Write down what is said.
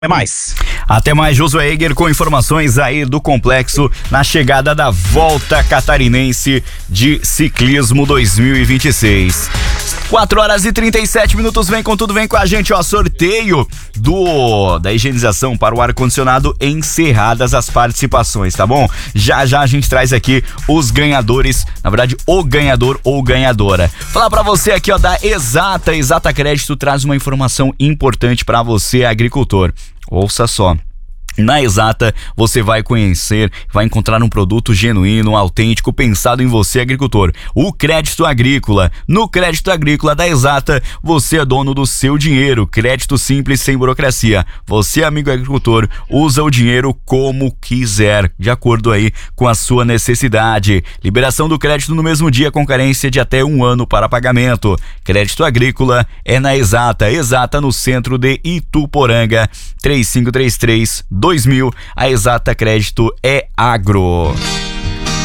Até mais. Até mais, Josué Egger, com informações aí do complexo na chegada da Volta Catarinense de Ciclismo 2026. 4h37, vem com tudo, vem com a gente, ó, sorteio da higienização para o ar-condicionado, encerradas as participações, tá bom? Já a gente traz aqui os ganhadores, na verdade, o ganhador ou ganhadora. Falar pra você aqui, ó, da Exata Crédito traz uma informação importante pra você, agricultor. Ouça só. Na Exata, você vai conhecer, vai encontrar um produto genuíno, autêntico, pensado em você, agricultor. O Crédito Agrícola. No Crédito Agrícola da Exata, você é dono do seu dinheiro. Crédito simples, sem burocracia. Você, amigo agricultor, usa o dinheiro como quiser, de acordo aí com a sua necessidade. Liberação do crédito no mesmo dia, com carência de até 1 ano para pagamento. Crédito Agrícola é na Exata. Exata no centro de Ituporanga. 3533-2000, a Exata Crédito é agro.